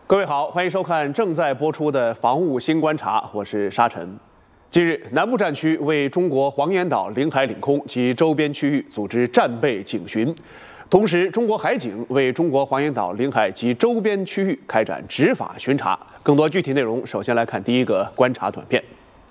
各位好，欢迎收看正在播出的《防务新观察》，我是沙尘。近日，南部战区为中国黄岩岛领海领空及周边区域组织战备警巡，同时，中国海警为中国黄岩岛领海及周边区域开展执法巡查。更多具体内容，首先来看第一个观察短片。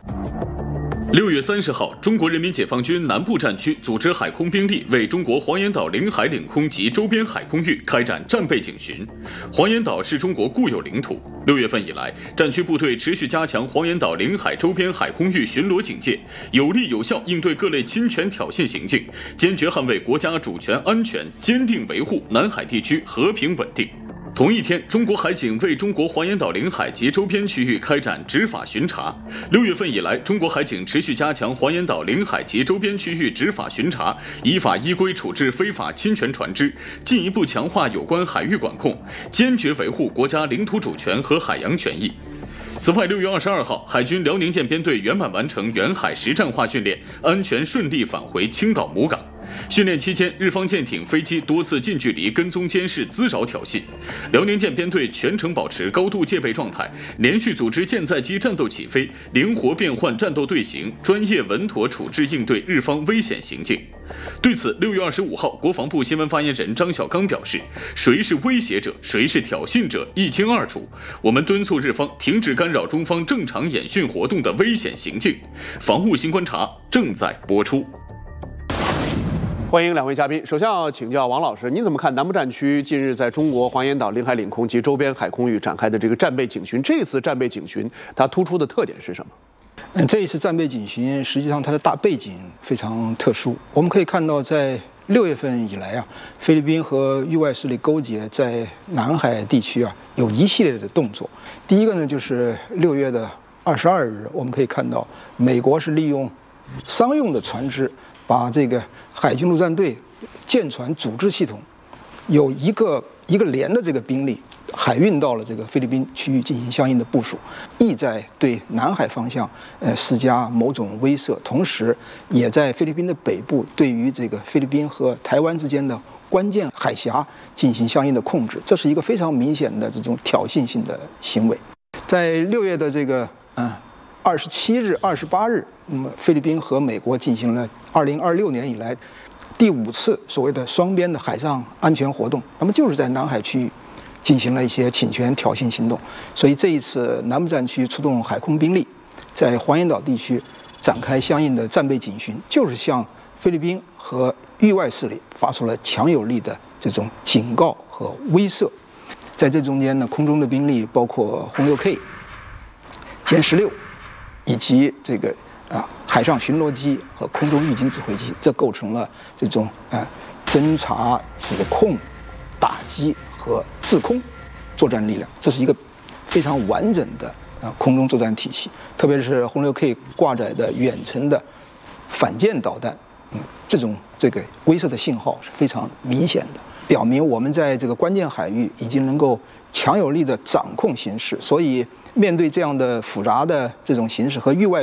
6月30号，中国人民解放军南部战区组织海空兵力为中国黄岩岛领海领空及周边海空域开展战备警巡。黄岩岛是中国固有领土。6月份以来，战区部队持续加强黄岩岛领海周边海空域巡逻警戒，有力有效应对各类侵权挑衅行径，坚决捍卫国家主权安全，坚定维护南海地区和平稳定。同一天，中国海警为中国黄岩岛领海及周边区域开展执法巡查。6月份以来，中国海警持续加强黄岩岛领海及周边区域执法巡查，依法依规处置非法侵权船只，进一步强化有关海域管控，坚决维护国家领土主权和海洋权益。此外，6月22号，海军辽宁舰编队圆满完成远海实战化训练，安全顺利返回青岛母港。训练期间，日方舰艇、飞机多次近距离跟踪监视、滋扰挑衅，辽宁舰编队全程保持高度戒备状态，连续组织舰载机战斗起飞，灵活变换战斗队形，专业稳妥处置应对日方危险行径。对此，6月25号，国防部新闻发言人张小刚表示，谁是威胁者，谁是挑衅者，一清二楚。我们敦促日方停止干扰中方正常演训活动的危险行径。防务新观察正在播出。 欢迎两位嘉宾。首先要请教王老师，你怎么看南部战区近日在中国黄岩岛领海领空及周边海空域展开的这个战备警巡？这次战备警巡它突出的特点是什么？ 这一次战备警巡，实际上它的大背景非常特殊。我们可以看到，在6月份以来啊，菲律宾和域外势力勾结在南海地区啊，有一系列的动作。第一个呢，就是6月的22日，我们可以看到，美国是利用商用的船只，把这个海军陆战队舰船组织系统有一个连的这个兵力海运到了这个菲律宾区域进行相应的部署，意在对南海方向施加某种威慑，同时也在菲律宾的北部对于这个菲律宾和台湾之间的关键海峡进行相应的控制，这是一个非常明显的这种挑衅性的行为。在6月的这个27日、28日，那么菲律宾和美国进行了2026年以来第5次所谓的双边的海上安全活动，那么就是在南海区域进行了一些侵权挑衅行动。所以这一次南部战区出动海空兵力，在黄岩岛地区展开相应的战备警巡，就是向菲律宾和域外势力发出了强有力的这种警告和威慑。在这中间呢，空中的兵力包括轰6K、歼16。以及这个海上巡逻机和空中预警指挥机，这构成了这种侦察、指控、打击和制空作战力量。这是一个非常完整的空中作战体系，特别是轰6K 挂载的远程的反舰导弹，这个威慑的信号是非常明显的，表明我们在这个关键海域已经能够强有力的掌控形势。所以面对这样的复杂的这种形势和域外